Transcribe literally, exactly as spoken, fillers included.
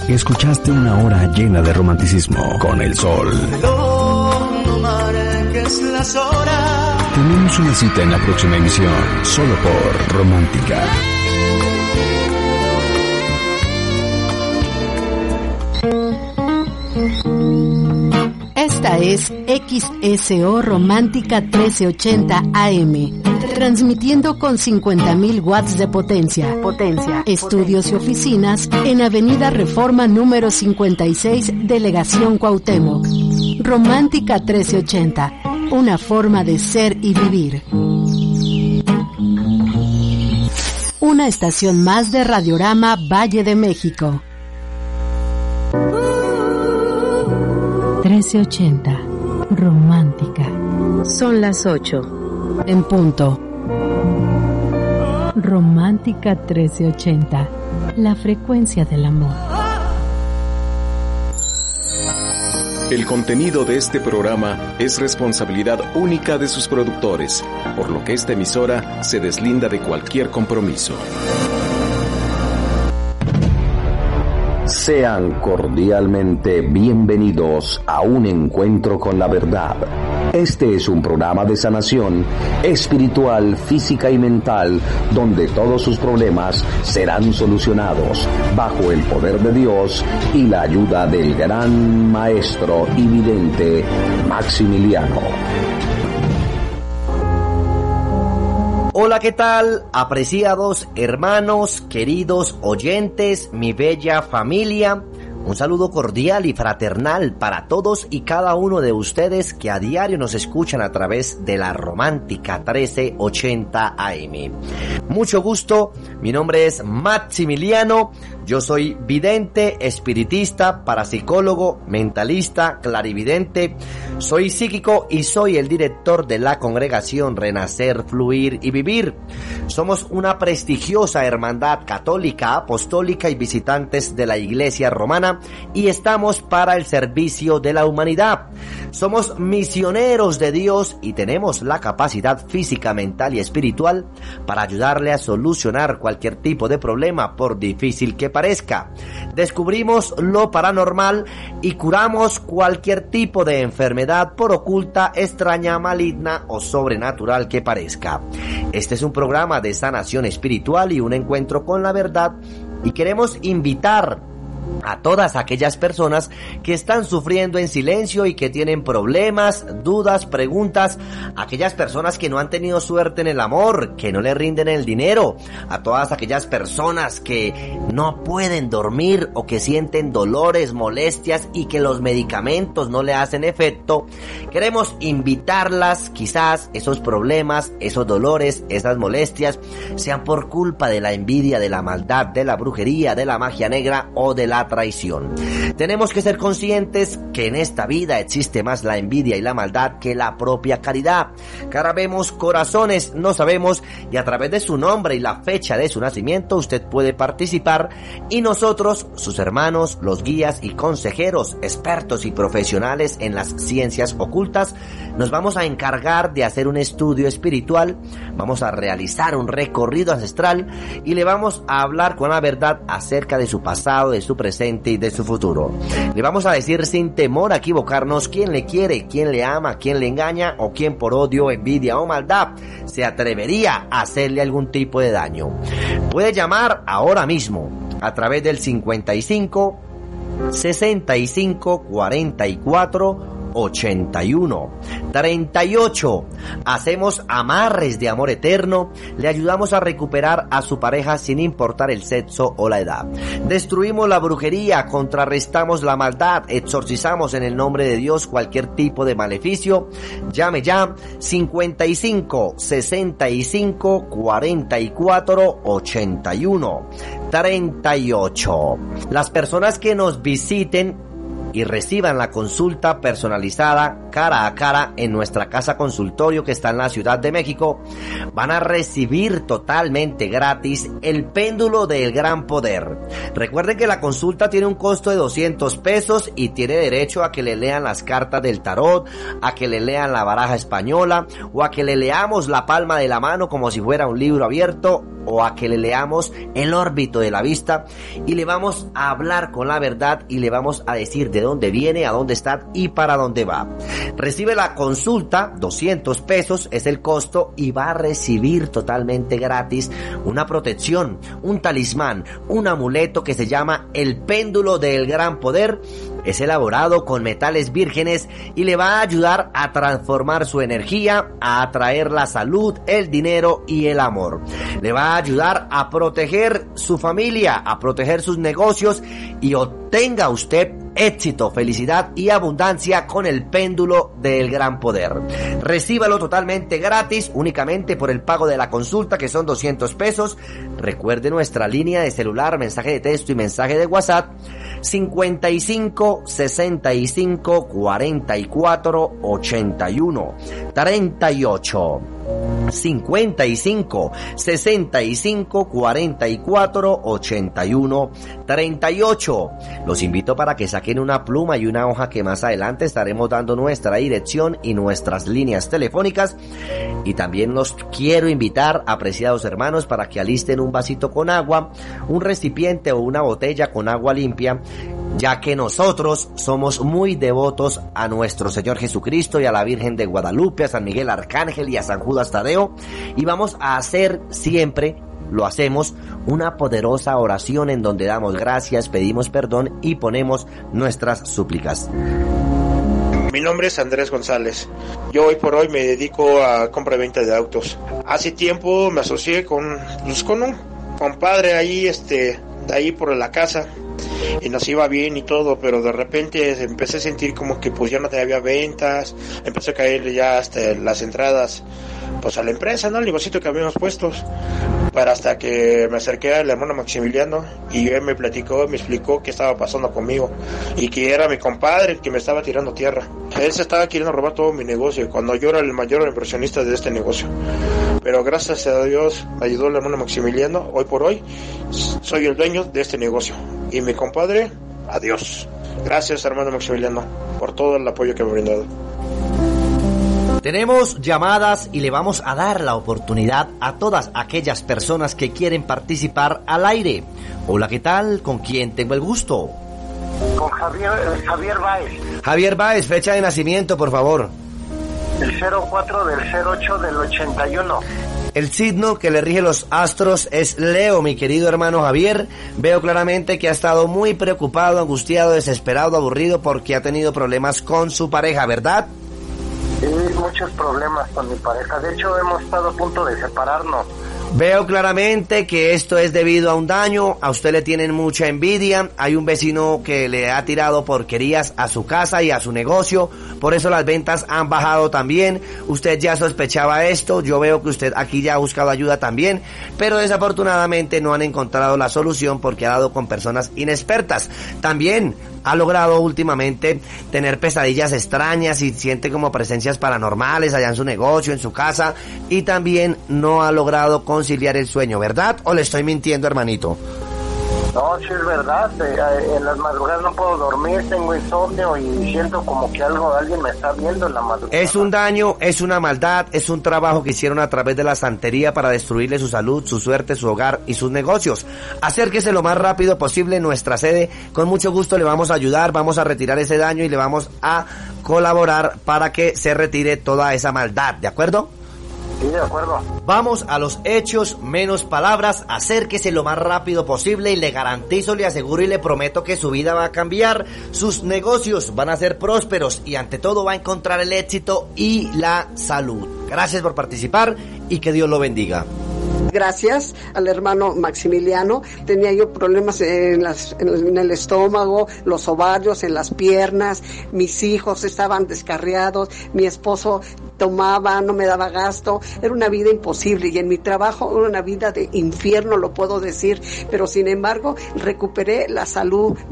Escuchaste una hora llena de romanticismo con el sol. No marques las horas. Tenemos una cita en la próxima emisión, solo por Romántica. Esta es X S O Romántica trece ochenta A M, transmitiendo con cincuenta mil watts de potencia. Potencia. Estudios y oficinas en Avenida Reforma número cincuenta y seis, Delegación Cuauhtémoc. Romántica trece ochenta, una forma de ser y vivir. Una estación más de Radiorama Valle de México. trece ochenta, Romántica. Son las ocho, en punto. Romántica trece ochenta, la frecuencia del amor. El contenido de este programa es responsabilidad única de sus productores, por lo que esta emisora se deslinda de cualquier compromiso. Sean cordialmente bienvenidos a un encuentro con la verdad. Este es un programa de sanación espiritual, física y mental, donde todos sus problemas serán solucionados bajo el poder de Dios y la ayuda del gran maestro y vidente Maximiliano. Hola, ¿qué tal? Apreciados hermanos, queridos oyentes, mi bella familia, un saludo cordial y fraternal para todos y cada uno de ustedes que a diario nos escuchan a través de la Romántica trece ochenta A M. Mucho gusto, mi nombre es Maximiliano, yo soy vidente, espiritista, parapsicólogo, mentalista, clarividente, soy psíquico y soy el director de la congregación Renacer, Fluir y Vivir. Somos una prestigiosa hermandad católica, apostólica y visitantes de la Iglesia Romana y estamos para el servicio de la humanidad. Somos misioneros de Dios y tenemos la capacidad física, mental y espiritual para ayudarle a solucionar cualquier tipo de problema, por difícil que parezca. Descubrimos lo paranormal y curamos cualquier tipo de enfermedad, por oculta, extraña, maligna o sobrenatural que parezca. Este es un programa de sanación espiritual y un encuentro con la verdad, y queremos invitar a todas aquellas personas que están sufriendo en silencio y que tienen problemas, dudas, preguntas, aquellas personas que no han tenido suerte en el amor, que no le rinden el dinero, a todas aquellas personas que no pueden dormir o que sienten dolores, molestias y que los medicamentos no le hacen efecto. Queremos invitarlas, quizás esos problemas, esos dolores, esas molestias sean por culpa de la envidia, de la maldad, de la brujería, de la magia negra o de la traición. Tenemos que ser conscientes que en esta vida existe más la envidia y la maldad que la propia caridad. Cara vemos, corazones no sabemos, y a través de su nombre y la fecha de su nacimiento usted puede participar, y nosotros, sus hermanos, los guías y consejeros, expertos y profesionales en las ciencias ocultas, nos vamos a encargar de hacer un estudio espiritual, vamos a realizar un recorrido ancestral y le vamos a hablar con la verdad acerca de su pasado, de su presente y de su futuro. Le vamos a decir sin temor a equivocarnos quién le quiere, quién le ama, quién le engaña o quién por odio, envidia o maldad se atrevería a hacerle algún tipo de daño. Puede llamar ahora mismo a través del cincuenta y cinco, sesenta y cinco, cuarenta y cuatro, ochenta y uno, treinta y ocho. Hacemos amarres de amor eterno, le ayudamos a recuperar a su pareja sin importar el sexo o la edad. Destruimos la brujería, contrarrestamos la maldad, exorcizamos en el nombre de Dios cualquier tipo de maleficio. Llame ya, cincuenta y cinco, sesenta y cinco, cuarenta y cuatro, ochenta y uno, treinta y ocho. Las personas que nos visiten y reciban la consulta personalizada cara a cara en nuestra casa consultorio que está en la Ciudad de México, van a recibir totalmente gratis el péndulo del gran poder. Recuerden que la consulta tiene un costo de doscientos pesos y tiene derecho a que le lean las cartas del tarot, a que le lean la baraja española o a que le leamos la palma de la mano como si fuera un libro abierto, o a que le leamos el órbito de la vista y le vamos a hablar con la verdad y le vamos a decir de dónde viene, a dónde está y para dónde va. Recibe la consulta, doscientos pesos es el costo, y va a recibir totalmente gratis una protección, un talismán, un amuleto que se llama el péndulo del gran poder. Es elaborado con metales vírgenes y le va a ayudar a transformar su energía, a atraer la salud, el dinero y el amor. Le va a ayudar a proteger su familia, a proteger sus negocios y obtenga usted éxito, felicidad y abundancia con el péndulo del gran poder. Recíbalo totalmente gratis, únicamente por el pago de la consulta, que son doscientos pesos. Recuerde nuestra línea de celular, mensaje de texto y mensaje de WhatsApp, cincuenta y cinco, sesenta y cinco, cuarenta y cuatro, ochenta y uno, treinta y ocho. cincuenta y cinco, sesenta y cinco, cuarenta y cuatro, ochenta y uno, treinta y ocho. Los invito para que saquen una pluma y una hoja, que más adelante estaremos dando nuestra dirección y nuestras líneas telefónicas. Y también los quiero invitar, apreciados hermanos, para que alisten un vasito con agua, un recipiente o una botella con agua limpia, ya que nosotros somos muy devotos a nuestro Señor Jesucristo y a la Virgen de Guadalupe, a San Miguel Arcángel y a San Judas Tadeo, y vamos a hacer siempre, lo hacemos, una poderosa oración en donde damos gracias, pedimos perdón y ponemos nuestras súplicas. Mi nombre es Andrés González. Yo hoy por hoy me dedico a compra y venta de autos. Hace tiempo me asocié con, pues, con un compadre ahí, este, de ahí por la casa, y nos iba bien y todo, pero de repente empecé a sentir como que pues ya no había ventas, empezó a caer ya hasta las entradas pues a la empresa, ¿no? El negocito que habíamos puesto. Pero hasta que me acerqué al hermano Maximiliano y él me platicó, me explicó qué estaba pasando conmigo y que era mi compadre el que me estaba tirando tierra. Él se estaba queriendo robar todo mi negocio cuando yo era el mayor inversionista de este negocio. Pero gracias a Dios me ayudó el hermano Maximiliano. Hoy por hoy soy el dueño de este negocio y mi compadre, adiós. Gracias, hermano Maximiliano, por todo el apoyo que me ha brindado. Tenemos llamadas y le vamos a dar la oportunidad a todas aquellas personas que quieren participar al aire. Hola, ¿qué tal? ¿Con quién tengo el gusto? Con Javier, eh, Javier Báez. Javier Báez, fecha de nacimiento, por favor. El cero cuatro del cero ocho del ochenta y uno. El signo que le rige los astros es Leo, mi querido hermano Javier. Veo claramente que ha estado muy preocupado, angustiado, desesperado, aburrido porque ha tenido problemas con su pareja, ¿verdad? Sí, muchos problemas con mi pareja. De hecho, hemos estado a punto de separarnos. Veo claramente que esto es debido a un daño, a usted le tienen mucha envidia, hay un vecino que le ha tirado porquerías a su casa y a su negocio, por eso las ventas han bajado también. Usted ya sospechaba esto, yo veo que usted aquí ya ha buscado ayuda también, pero desafortunadamente no han encontrado la solución porque ha dado con personas inexpertas. También ha logrado últimamente tener pesadillas extrañas y siente como presencias paranormales allá en su negocio, en su casa, y también no ha logrado conciliar el sueño, ¿verdad? ¿O le estoy mintiendo, hermanito? No, sí es verdad. En las madrugadas no puedo dormir, tengo insomnio y siento como que algo, alguien me está viendo en la madrugada. Es un daño, es una maldad, es un trabajo que hicieron a través de la santería para destruirle su salud, su suerte, su hogar y sus negocios. Acérquese lo más rápido posible en nuestra sede. Con mucho gusto le vamos a ayudar, vamos a retirar ese daño y le vamos a colaborar para que se retire toda esa maldad, ¿de acuerdo? Sí, de acuerdo. Vamos a los hechos, menos palabras. Acérquese lo más rápido posible y le garantizo, le aseguro y le prometo que su vida va a cambiar, sus negocios van a ser prósperos y ante todo va a encontrar el éxito y la salud. Gracias por participar y que Dios lo bendiga. Gracias al hermano Maximiliano. Tenía yo problemas en, las, en el estómago, los ovarios, en las piernas. Mis hijos estaban descarriados. Mi esposo tomaba, no me daba gasto. Era una vida imposible y en mi trabajo era una vida de infierno, lo puedo decir. Pero sin embargo, recuperé la salud.